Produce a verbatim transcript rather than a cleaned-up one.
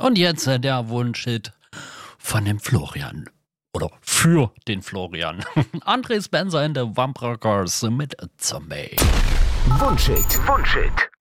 Und jetzt äh, der Wunschhit von dem Florian. Oder für den Florian. André Spencer in der Wamp Rockers mit Zombie. Wunschhit, Wunschhit.